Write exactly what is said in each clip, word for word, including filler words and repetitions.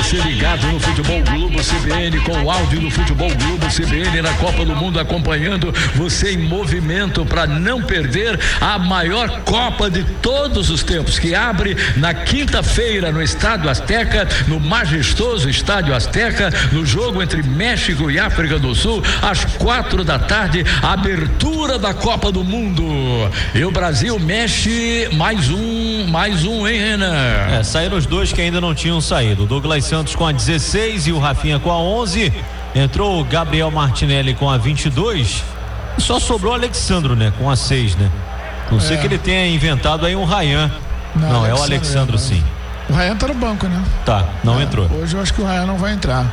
Você ligado no Futebol Globo C B N, com o áudio do Futebol Globo C B N na Copa do Mundo, acompanhando você em movimento para não perder a maior Copa de todos os tempos, que abre na quinta-feira no Estádio Azteca, no majestoso Estádio Azteca, no jogo entre México e África do Sul, às quatro da tarde, a abertura da Copa do Mundo. E o Brasil mexe mais um, mais um, hein, Renan? É, saíram os dois que ainda não tinham saído. O Douglas Santos com a dezesseis e o Rafinha com a onze. Entrou o Gabriel Martinelli com a vinte e dois. E só sobrou o Alexandro, né? Com a seis, né? Não sei é. que ele tenha inventado aí um Ryan. Não, não é o Alexandro, sim. O Ryan tá no banco, né? Tá, não é, entrou. Hoje eu acho que o Ryan não vai entrar.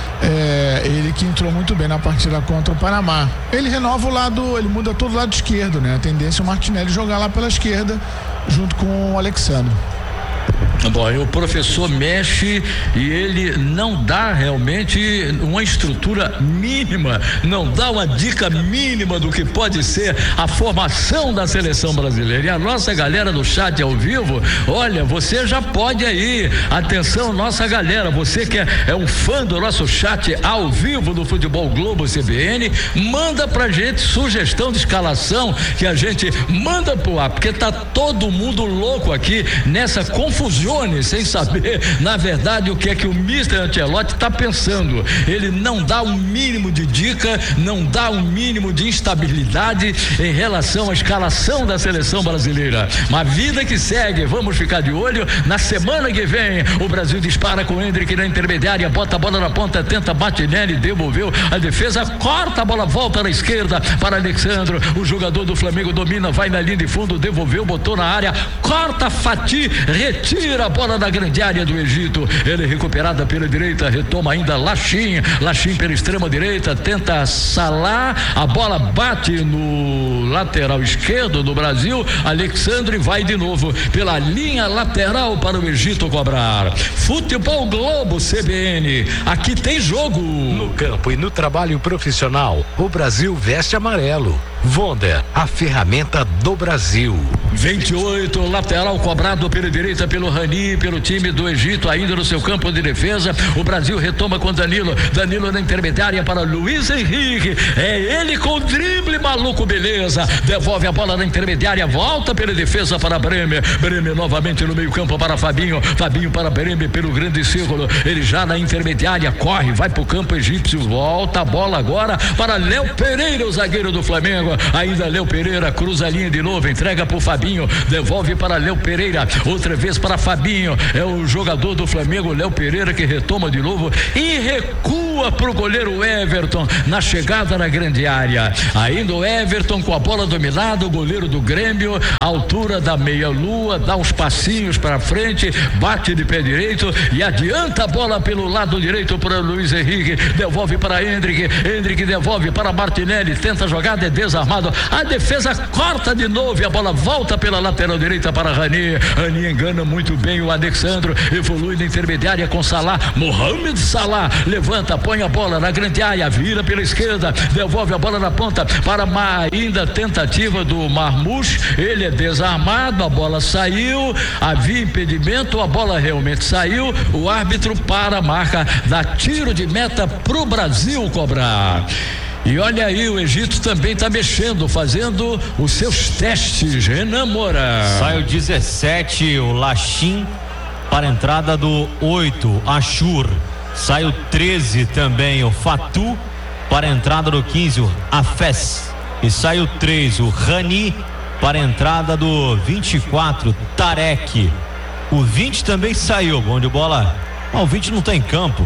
É, ele que entrou muito bem na partida contra o Panamá. Ele renova o lado, ele muda todo o lado esquerdo, né? A tendência é o Martinelli jogar lá pela esquerda, junto com o Alexandre. Bom, e o professor mexe e ele não dá realmente uma estrutura mínima, não dá uma dica mínima do que pode ser a formação da seleção brasileira. E a nossa galera do chat ao vivo, olha, você já pode aí, atenção nossa galera, você que é, é um fã do nosso chat ao vivo do Futebol Globo C B N, manda pra gente sugestão de escalação que a gente manda pro ar, porque tá todo mundo louco aqui nessa confusão, sem saber, na verdade, o que é que o mister Ancelotti está pensando. Ele não dá um mínimo de dica, não dá um mínimo de instabilidade em relação à escalação da seleção brasileira. Mas vida que segue, vamos ficar de olho. Na semana que vem, o Brasil dispara com o Endrick na intermediária, bota a bola na ponta, tenta Martinelli, devolveu a defesa, corta a bola, volta na esquerda para Alexandro. O jogador do Flamengo domina, vai na linha de fundo, devolveu, botou na área, corta Fati, retira a bola da grande área do Egito. Ele recuperada pela direita, retoma ainda Lachim, Lachim pela extrema direita, tenta Salah, a bola bate no lateral esquerdo do Brasil. Alexandre vai de novo pela linha lateral para o Egito cobrar. Futebol Globo C B N, aqui tem jogo. No campo e no trabalho profissional, o Brasil veste amarelo. Wonder, a ferramenta do Brasil. vinte e oito, lateral cobrado pela direita pelo Rani, pelo time do Egito, ainda no seu campo de defesa. O Brasil retoma com Danilo, Danilo na intermediária para Luiz Henrique, é ele com drible maluco, beleza, devolve a bola na intermediária, volta pela defesa para Bremer, Bremer novamente no meio campo para Fabinho, Fabinho para Bremer pelo grande círculo, ele já na intermediária, corre, vai pro campo egípcio, volta a bola agora para Léo Pereira, o zagueiro do Flamengo, ainda Léo Pereira, cruza a linha de novo, entrega pro Fabinho, devolve para Léo Pereira, outra vez para Fabinho, é o jogador do Flamengo, Léo Pereira, que retoma de novo e recua pro goleiro Everton na chegada na grande área. Ainda o Everton com a bola dominada, o goleiro do Grêmio, altura da meia-lua, dá uns passinhos para frente, bate de pé direito e adianta a bola pelo lado direito para Luiz Henrique, devolve para Endrick, Endrick devolve para Martinelli, tenta a jogada, é desarmado, a defesa corta de novo e a bola volta pela lateral direita para Rani, Rani engana muito bem o Alexandro, evolui na intermediária com Salah, Mohamed Salah, levanta, põe a bola na grande área, vira pela esquerda, devolve a bola na ponta para uma ainda tentativa do Marmouche, ele é desarmado, a bola saiu, havia impedimento, a bola realmente saiu, o árbitro para a marca, dá tiro de meta pro Brasil cobrar. E olha aí, o Egito também está mexendo, fazendo os seus testes. Renan Moura. Sai o dezessete, o Lachim, para a entrada do oito, Ashur. Sai o treze também, o Fatu, para a entrada do quinze, o Afes. E sai o três, o Rani, para a entrada do vinte e quatro, Tarek. O vinte também saiu, bom de bola. Ah, o vinte não está em campo.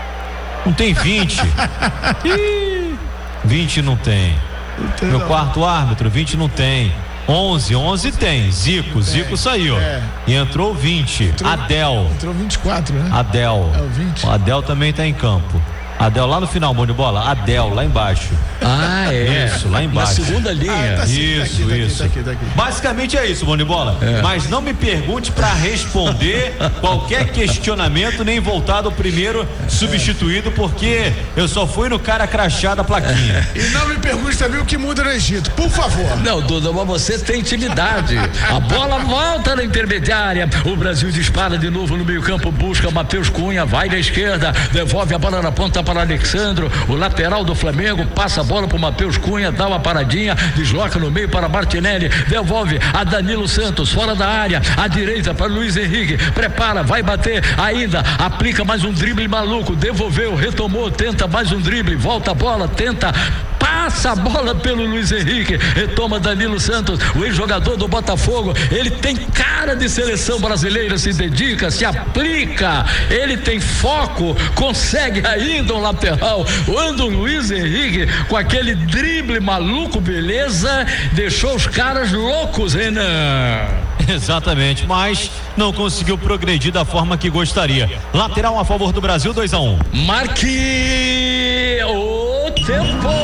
Não tem vinte. Ih, vinte não tem. Meu quarto árbitro, vinte não tem. onze, onze tem. Zico, tem. Zico saiu. É. E entrou o vinte. Entrou, Adel. Entrou vinte e quatro, né? Adel. É o vinte. O Adel também está em campo. Adel lá no final, bom de bola. Adel lá embaixo. Ah, é. Isso, lá embaixo. Na segunda linha. Ah, tá assim, tá Isso, aqui, tá aqui, isso. tá aqui, tá aqui. Basicamente é isso, bom de bola. É. Mas não me pergunte pra responder qualquer questionamento, nem voltar do primeiro substituído, porque eu só fui no cara crachá da plaquinha. E não me pergunte também o que muda no Egito, por favor. Não, Duda, mas você tem intimidade. A bola volta na intermediária. O Brasil dispara de novo no meio-campo, busca Matheus Cunha, vai na esquerda, devolve a bola na ponta para Alexandro, o lateral do Flamengo, passa a bola para o Matheus Cunha, dá uma paradinha, desloca no meio para Martinelli, devolve a Danilo Santos, fora da área, à direita para Luiz Henrique, prepara, vai bater ainda, aplica mais um drible maluco, devolveu, retomou, tenta mais um drible, volta a bola, tenta, passa a bola pelo Luiz Henrique, retoma Danilo Santos, o ex-jogador do Botafogo, ele tem cara de seleção brasileira, se dedica, se aplica, ele tem foco, consegue ainda um lateral, quando o Luiz Henrique, com aquele drible maluco, beleza, deixou os caras loucos, Renan. Exatamente, mas não conseguiu progredir da forma que gostaria. Lateral a favor do Brasil, dois a um. Marque o tempo.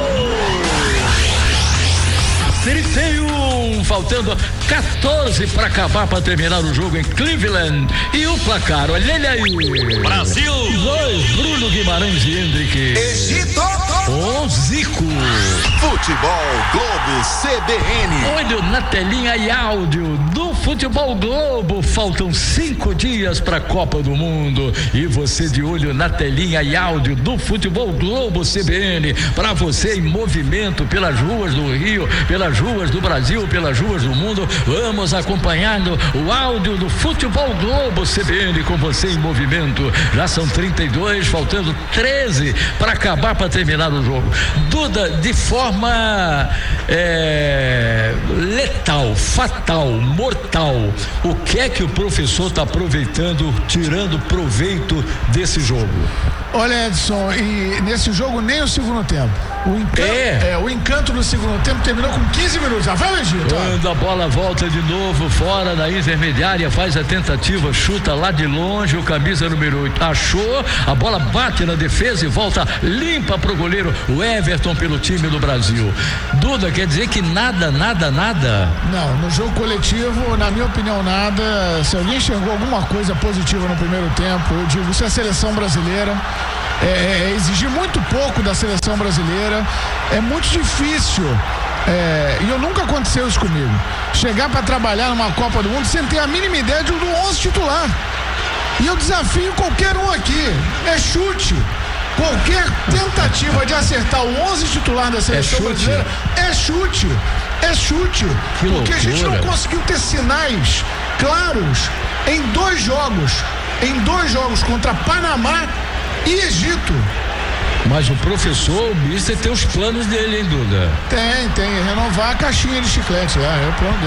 trinta e um, faltando quatorze para acabar, para terminar o jogo em Cleveland. E o placar, olha ele aí. Brasil dois, Bruno Guimarães e Hendrick. Egito. Um, Zico. Futebol Globo C B N. Olho na telinha e áudio do Futebol Globo. Faltam cinco dias para a Copa do Mundo. E você de olho na telinha e áudio do Futebol Globo C B N. Para você em movimento pelas ruas do Rio, pelas ruas do Brasil, pelas ruas do mundo. Vamos acompanhando o áudio do Futebol Globo C B N com você em movimento. Já são trinta e dois, faltando treze para acabar, para terminar o jogo. Duda, de forma é, letal, fatal, mortal, o que é que o professor está aproveitando, tirando proveito desse jogo? Olha, Edson, e nesse jogo nem o segundo tempo. O encanto, É. é, o encanto do segundo tempo terminou com quinze minutos. Já vai o Egito. ó. Quando a bola volta de novo fora da intermediária, faz a tentativa, chuta lá de longe, o camisa número oito achou, a bola bate na defesa e volta limpa pro goleiro, o Everton, pelo time do Brasil. Duda, quer dizer que nada, nada, nada? Não, no jogo coletivo, na minha opinião, nada. Se alguém enxergou alguma coisa positiva no primeiro tempo, eu digo, isso é a seleção brasileira. É, é exigir muito pouco da seleção brasileira. É muito difícil. É, e eu nunca aconteceu isso comigo. Chegar para trabalhar numa Copa do Mundo sem ter a mínima ideia de um onze titular. E eu desafio qualquer um aqui. É chute. Qualquer tentativa de acertar o onze titular da seleção É chute. brasileira é chute. É chute. Que porque a gente não loucura. conseguiu ter sinais claros em dois jogos. Em dois jogos contra Panamá e Egito. Mas o professor, o mister, tem os planos dele, hein, Duda? Tem, tem. Renovar a caixinha de chiclete lá, é o plano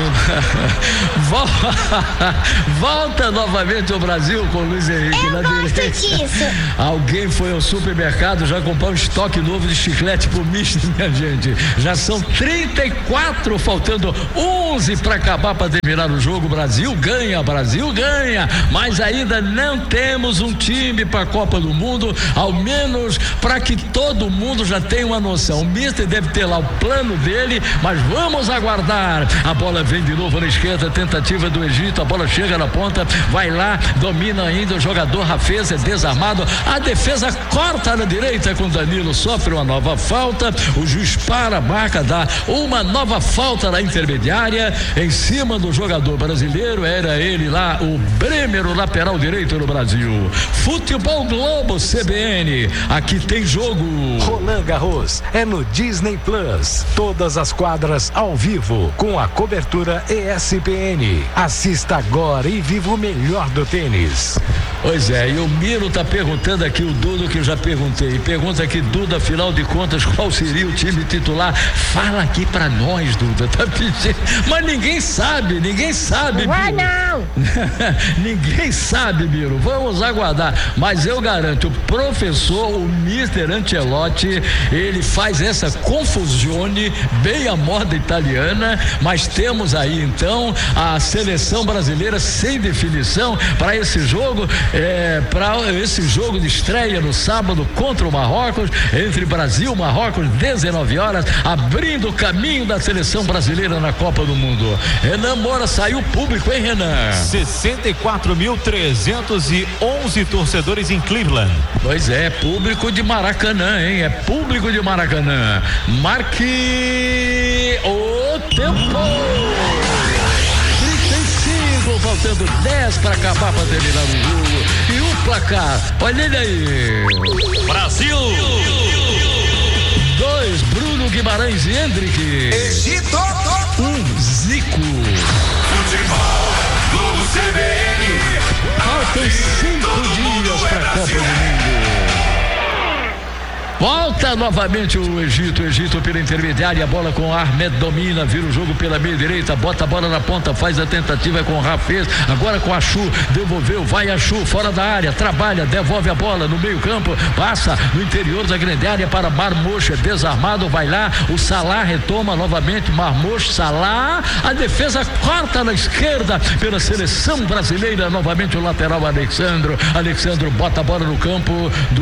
dele. Volta, volta novamente ao Brasil com o Luiz Henrique Eu na gosto direita. disso. Alguém foi ao supermercado já comprar um estoque novo de chiclete pro mister, minha gente. Já são trinta e quatro, faltando onze para acabar, para terminar o jogo. Brasil ganha, Brasil ganha, mas ainda não temos um time para a Copa do Mundo, ao menos para que todo mundo já tenha uma noção. O mister deve ter lá o plano dele, mas vamos aguardar. A bola vem de novo na esquerda, tentativa do Egito, a bola chega na ponta, vai lá, domina ainda o jogador Rafez, é desarmado, a defesa corta na direita com Danilo, sofre uma nova falta, o juiz para a marca, dá uma nova falta na intermediária em cima do jogador brasileiro, era ele lá, o Bremer, o lateral direito no Brasil. Futebol Globo C B N, aqui tem jogo. Roland Garros é no Disney Plus. Todas as quadras ao vivo, com a cobertura E S P N. Assista agora e viva o melhor do tênis. Pois é, e o Miro tá perguntando aqui, o Duda, que eu já perguntei. Pergunta aqui, Duda, afinal de contas, qual seria o time titular? Fala aqui pra nós, Duda, tá pedindo. Mas ninguém sabe, ninguém sabe, Vai Miro. não. Ninguém sabe, Miro. Vamos aguardar. Mas eu garanto, o professor, o mister Ancelotti, ele faz essa confusione bem à moda italiana, mas temos aí então a seleção brasileira sem definição para esse jogo. é, para esse jogo de estreia no sábado contra o Marrocos, entre Brasil e Marrocos, dezenove horas, abrindo o caminho da seleção brasileira na Copa do Mundo. Renan Moura, saiu público, hein, Renan? sessenta e quatro mil trezentos e onze torcedores em Cleveland. Pois é, público de Maracanã, hein? É público de Maracanã. Marque o tempo. trinta e cinco, faltando dez para acabar, para terminar o jogo. E o placar, olha ele aí. Brasil dois, Bruno Guimarães e Hendrick. Egito. Um, Zico. Futebol Globo C B N. Faltam cinco dias para a Copa do Mundo. Volta novamente o Egito, Egito pela intermediária, a bola com Ahmed domina, vira o jogo pela meia direita, bota a bola na ponta, faz a tentativa com o Rafez, agora com a Chu, devolveu, vai a Chu, fora da área, trabalha, devolve a bola no meio campo, passa no interior da grande área para Marmouche, desarmado, vai lá, o Salah retoma novamente, Marmouche, Salah, a defesa corta na esquerda pela seleção brasileira, novamente o lateral Alexandro, Alexandro bota a bola no campo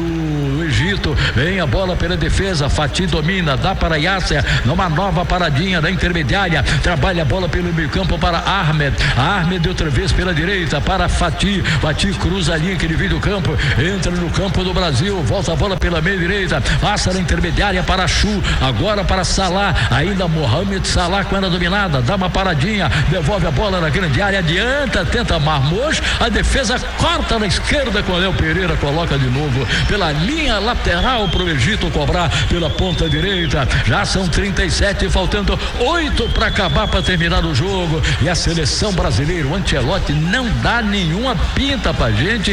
do Egito, vem a bola pela defesa, Fatih domina, dá para Yasser, numa nova paradinha da intermediária, trabalha a bola pelo meio campo para Ahmed, Ahmed outra vez pela direita para Fatih, Fatih cruza a linha que divide o campo, entra no campo do Brasil, volta a bola pela meia direita, passa na intermediária para Chu, agora para Salah, ainda Mohamed Salah com ela dominada, dá uma paradinha, devolve a bola na grande área, adianta, tenta Marmouche, a defesa corta na esquerda com Léo Pereira, coloca de novo pela linha lateral pro Egito cobrar pela ponta direita, já são trinta e sete, faltando oito para acabar, para terminar o jogo, e a seleção brasileira, o Ancelotti não dá nenhuma pinta pra gente,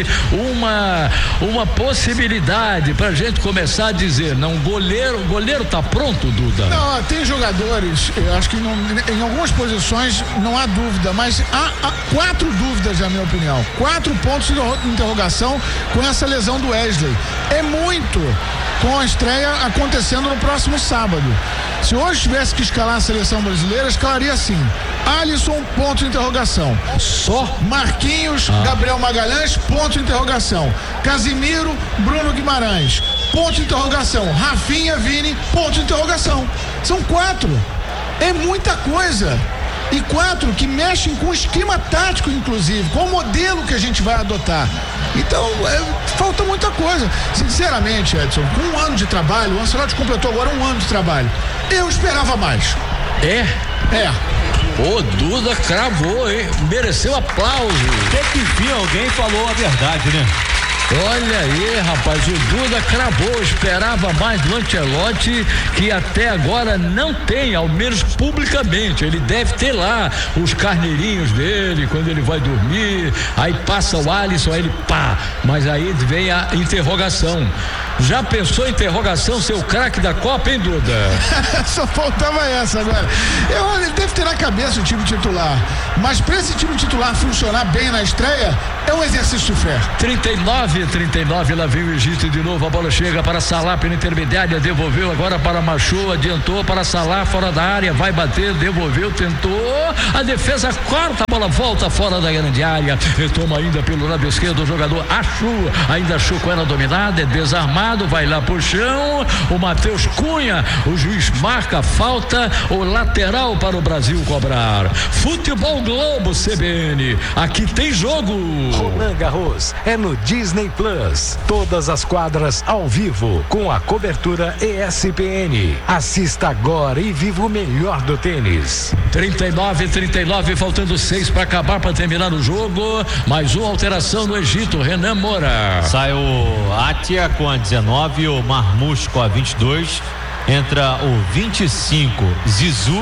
uma uma possibilidade pra gente começar a dizer, não, goleiro, goleiro tá pronto, Duda? Não, tem jogadores, eu acho que não, em algumas posições não há dúvida, mas há, há quatro dúvidas, na minha opinião, quatro pontos de interrogação com essa lesão do Wesley, é muito, com a estreia acontecendo no próximo sábado. Se hoje tivesse que escalar a seleção brasileira, escalaria assim: Alisson, ponto de interrogação. Só? Marquinhos, ah. Gabriel Magalhães, ponto de interrogação. Casimiro, Bruno Guimarães, ponto de interrogação. Rafinha, Vini, ponto de interrogação. São quatro. É muita coisa. E quatro que mexem com o esquema tático, inclusive, com o modelo que a gente vai adotar. Então, é, falta muita coisa. Sinceramente, Edson, com um ano de trabalho, o Ancelotti completou agora um ano de trabalho. Eu esperava mais. É? É. Ô, Duda cravou, hein? Mereceu aplauso. Até que enfim alguém falou a verdade, né? Olha aí, rapaz, o Duda cravou, esperava mais do Ancelotti, que até agora não tem, ao menos publicamente. Ele deve ter lá os carneirinhos dele, quando ele vai dormir, aí passa o Alisson, aí ele pá, mas aí vem a interrogação. Já pensou em interrogação, seu craque da Copa, hein, Duda? Só faltava essa agora. Eu, ele deve ter na cabeça o time titular, mas para esse time titular funcionar bem na estreia, é um exercício de fé. trinta e nove, trinta e nove, lá vem o Egito de novo, a bola chega para Salah pela intermediária, devolveu agora para Machu, adiantou para Salah fora da área, vai bater, devolveu, tentou, a defesa corta, a bola volta fora da grande área, retoma ainda pelo lado esquerdo o jogador Achu, ainda Achu com ela dominada, é desarmado, vai lá pro chão, o Matheus Cunha, o juiz marca falta, o lateral para o Brasil cobrar. Futebol Globo C B N, aqui tem jogo. Roland Garros é no Disney Plus, todas as quadras ao vivo, com a cobertura E S P N. Assista agora e viva o melhor do tênis. trinta e nove, trinta e nove, faltando seis para acabar, para terminar o jogo. Mais uma alteração no Egito, Renan Moura. Sai o Atia com a dezenove, o Marmouche com a vinte e dois, entra o vinte e cinco, Zizou,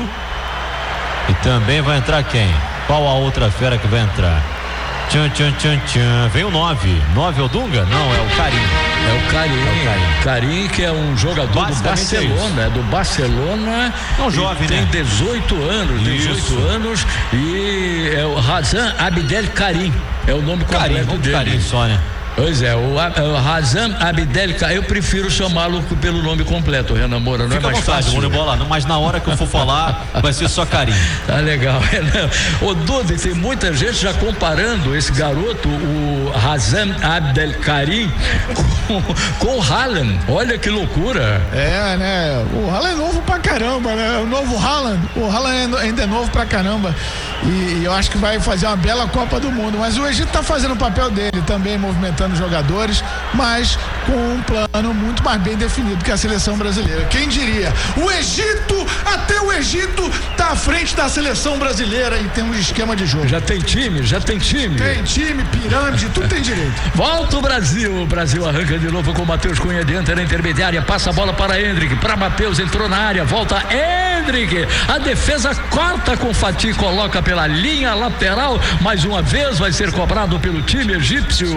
e também vai entrar quem? Qual a outra fera que vai entrar? Tchan, tchan, tchan, tchan. Vem o nove. nove é o Dunga? Não, é o Karim. É o Karim. É o Karim. Karim, que é um jogador do Barcelona, é do Barcelona. É um jovem, tem né? dezoito anos, dezoito Isso. anos, e é o Razan Abdel Karim. É o nome completo Karim, dele. Karim só, né? Pois é, o, o Razan Abdel Karim, eu prefiro chamá-lo pelo nome completo, Renan Moura, não Fica é mais à vontade, fácil. Bola, mas na hora que eu for falar, vai ser só Karim. Tá legal, Renan. Ô, Duda, tem muita gente já comparando esse garoto, o Razan Azam Abdelkarim com, com o Haaland. Olha que loucura. É, né? O Haaland é novo pra caramba, né? O novo Haaland. O Haaland ainda é novo pra caramba. E, e eu acho que vai fazer uma bela Copa do Mundo. Mas o Egito tá fazendo o papel dele também, movimentando jogadores, mas com um plano muito mais bem definido que a seleção brasileira. Quem diria? O Egito, até o Egito tá à frente da seleção brasileira em termos de esquema de jogo. Já tem time, já tem time. Tem time, pirâmide, tudo tem direito. Volta o Brasil. O Brasil arranca de novo com o Matheus Cunha diante da intermediária. Passa a bola para Endrick. Para Matheus, entrou na área. Volta Endrick. A defesa corta com Fati, coloca pela linha lateral. Mais uma vez vai ser cobrado pelo time egípcio.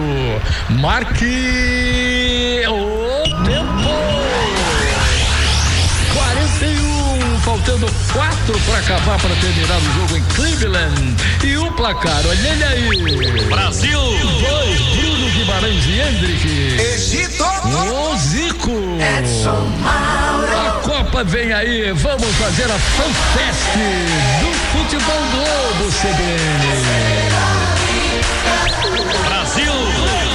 Marque o tempo. quarenta e um, faltando quatro para acabar, para terminar o jogo em Cleveland. E o placar, olha ele aí. Brasil dois, Bruno Guimarães e Endrick. Egito. O Zico. A Copa vem aí, vamos fazer a FanFest do Futebol Globo C B N. Brasil